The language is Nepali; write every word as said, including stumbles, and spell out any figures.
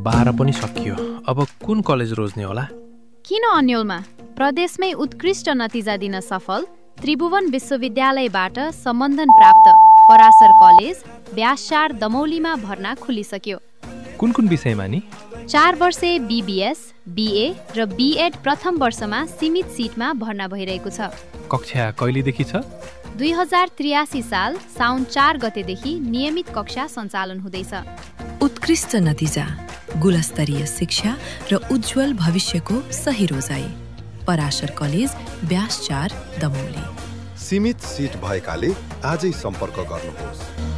बाह्र पनि सकियो। अब कुन कलेज रोज्ने होला? किन अन्यलमा? प्रदेशमै उत्कृष्ट नतिजा दिन सफल त्रिभुवन विश्वविद्यालयबाट सम्बन्धन प्राप्त पराशर कलेज व्यासचार दमौलीमा भर्ना खुलिसक्यो। कुन कुन विषयमा नि? चार वर्षे बीबीएस, बीए र बीएड प्रथम वर्षमा सीमित सिटमा भर्ना भइरहेको छ। कक्षा कहिलेदेखि छ? दुई हजार त्रियासी साल साउन चार गतेदेखि नियमित कक्षा सञ्चालन हुँदैछ। उत्कृष्ट नतिजा, गुणस्तरीय शिक्षा र उज्जवल भविष्यको सही रोजाइ। पराशर कलेज व्यासचार दमौली। सीमित सिट भएकाले आजै सम्पर्क गर्नुहोस्।